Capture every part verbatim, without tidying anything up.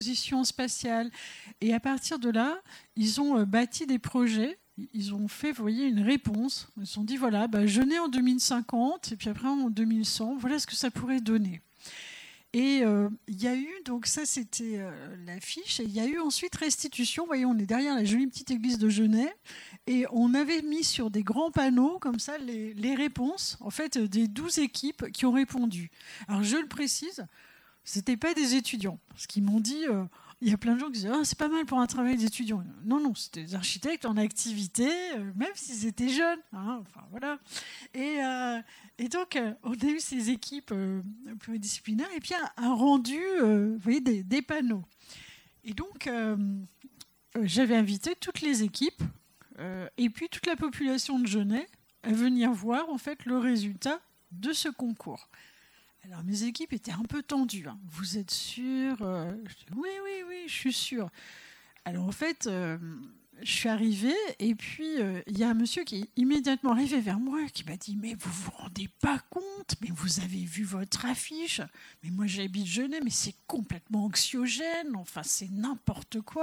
position spatiale. Et à partir de là, ils ont euh, bâti des projets. Ils ont fait, vous voyez, une réponse. Ils se sont dit, voilà, bah, je nais en deux mille cinquante, et puis après en deux mille cent, voilà ce que ça pourrait donner. Et il euh, y a eu, donc ça c'était euh, l'affiche, et il y a eu ensuite restitution. Vous voyez, on est derrière la jolie petite église de Genève, et on avait mis sur des grands panneaux, comme ça, les, les réponses, en fait, des douze équipes qui ont répondu. Alors je le précise, ce n'étaient pas des étudiants, parce qu'ils m'ont dit... Euh, il y a plein de gens qui disaient oh, c'est pas mal pour un travail d'étudiant. Non, non, c'était des architectes en activité, euh, même s'ils étaient jeunes. Hein, enfin, voilà. Et, euh, et donc, euh, on a eu ces équipes euh, pluridisciplinaires et puis un, un rendu, euh, vous voyez, des, des panneaux. Et donc, euh, euh, j'avais invité toutes les équipes euh, et puis toute la population de Genève à venir voir en fait le résultat de ce concours. Alors, mes équipes étaient un peu tendues. Hein. Vous êtes sûr euh, je dis, Oui, oui, oui, je suis sûre. Alors, en fait, euh, je suis arrivée et puis il euh, y a un monsieur qui est immédiatement arrivé vers moi qui m'a dit « Mais vous vous rendez pas compte, mais vous avez vu votre affiche. Mais moi, j'habite Genève, mais c'est complètement anxiogène. Enfin, c'est n'importe quoi. »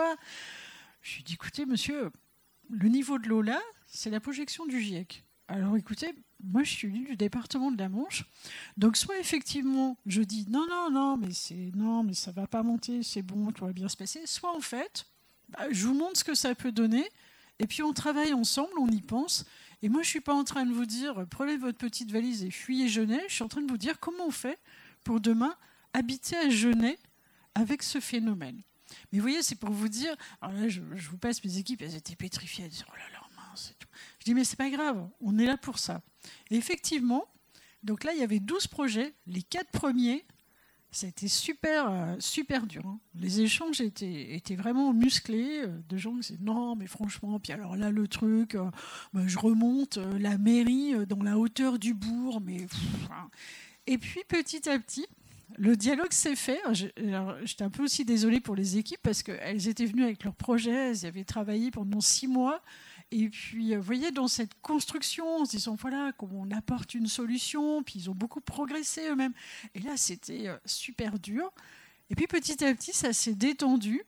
Je lui ai dit « Écoutez, monsieur, le niveau de l'eau là, c'est la projection du GIEC. Alors, écoutez... » Moi, je suis élue du département de la Manche. Donc, soit effectivement, je dis non, non, non, mais, c'est, non, mais ça ne va pas monter, c'est bon, tout va bien se passer. Soit, en fait, bah, je vous montre ce que ça peut donner. Et puis, on travaille ensemble, on y pense. Et moi, je ne suis pas en train de vous dire prenez votre petite valise et fuyez Genève. Je suis en train de vous dire comment on fait pour demain habiter à Genève avec ce phénomène. Mais vous voyez, c'est pour vous dire. Alors là, je, je vous passe mes équipes, elles étaient pétrifiées. Elles disaient oh là là, mince et tout. Je dis mais c'est pas grave, on est là pour ça. Et effectivement, donc là, il y avait douze projets. Les quatre premiers, ça a été super, euh, super dur. Hein. Les échanges étaient, étaient vraiment musclés. Euh, de gens qui disaient non, mais franchement, puis alors là, le truc, euh, bah, je remonte euh, la mairie euh, dans la hauteur du bourg. Mais, pff, hein. Et puis, petit à petit, le dialogue s'est fait. Je, alors, j'étais un peu aussi désolée pour les équipes parce qu'elles étaient venues avec leurs projets, elles y avaient travaillé pendant six mois. Et puis, vous voyez, dans cette construction, en se disant, voilà, comment on apporte une solution, puis ils ont beaucoup progressé eux-mêmes. Et là, c'était super dur. Et puis, petit à petit, ça s'est détendu.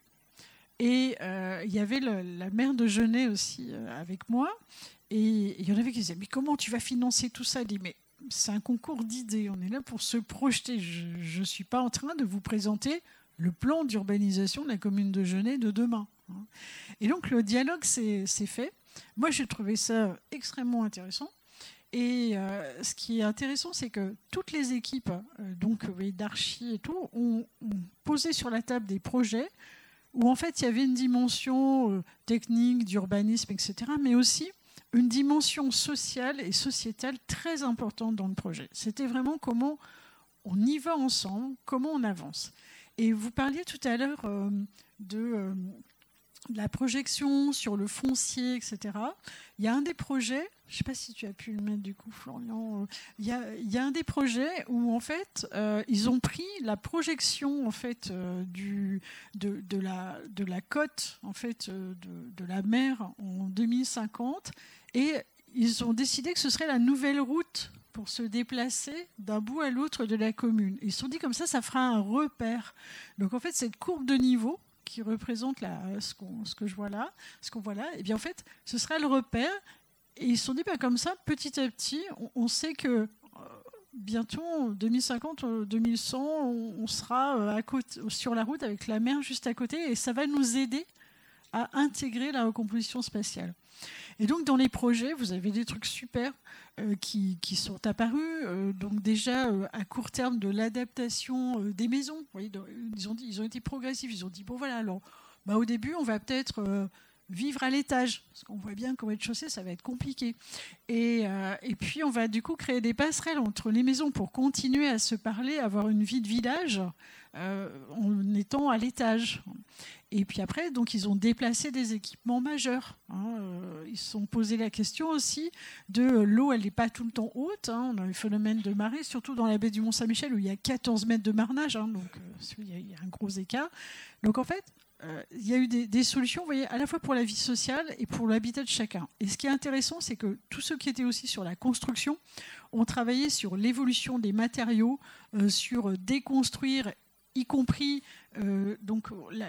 Et euh, il y avait le, la maire de Genève aussi euh, avec moi. Et il y en avait qui disaient, mais comment tu vas financer tout ça ? Je dis, mais c'est un concours d'idées. On est là pour se projeter. Je ne suis pas en train de vous présenter le plan d'urbanisation de la commune de Genève de demain. Et donc, le dialogue s'est, s'est fait. Moi, j'ai trouvé ça extrêmement intéressant. Et euh, ce qui est intéressant, c'est que toutes les équipes euh, donc, oui, d'archi et tout ont, ont posé sur la table des projets où, en fait, il y avait une dimension euh, technique, d'urbanisme, et cetera, mais aussi une dimension sociale et sociétale très importante dans le projet. C'était vraiment comment on y va ensemble, comment on avance. Et vous parliez tout à l'heure euh, de... Euh, de la projection sur le foncier, et cetera. Il y a un des projets, je ne sais pas si tu as pu le mettre du coup, Florian, il y a, il y a un des projets où en fait, euh, ils ont pris la projection en fait, euh, du, de, de, la, de la côte en fait, euh, de, de la mer en deux mille cinquante et ils ont décidé que ce serait la nouvelle route pour se déplacer d'un bout à l'autre de la commune. Ils se sont dit comme ça, ça fera un repère. Donc en fait, cette courbe de niveau qui représente la, ce, qu'on, ce que je vois là, ce qu'on voit là, et bien en fait, ce sera le repère. Et ils se sont dit, ben, comme ça, petit à petit, on, on sait que euh, bientôt, en deux mille cinquante, deux mille cent, on, on sera euh, à côté, sur la route avec la mer juste à côté, et ça va nous aider à intégrer la recomposition spatiale. Et donc, dans les projets, vous avez des trucs super euh, qui, qui sont apparus. Euh, donc déjà, euh, à court terme, de l'adaptation euh, des maisons. Vous voyez, donc, ils, ont dit, ils ont été progressifs. Ils ont dit, bon voilà, alors, bah, au début, on va peut-être euh, vivre à l'étage. Parce qu'on voit bien qu'au rez-de-chaussée, ça va être compliqué. Et, euh, et puis, on va du coup créer des passerelles entre les maisons pour continuer à se parler, avoir une vie de village euh, en étant à l'étage. Et puis après, donc, ils ont déplacé des équipements majeurs. Hein. Euh, ils se sont posé la question aussi de euh, l'eau, elle n'est pas tout le temps haute. Hein. On a le phénomène de marée, surtout dans la baie du Mont-Saint-Michel où il y a quatorze mètres de marnage. Hein. Donc, euh, il, y a, il y a un gros écart. Donc, en fait, euh, il y a eu des, des solutions, vous voyez, à la fois pour la vie sociale et pour l'habitat de chacun. Et ce qui est intéressant, c'est que tous ceux qui étaient aussi sur la construction ont travaillé sur l'évolution des matériaux, euh, sur déconstruire y compris euh, donc la,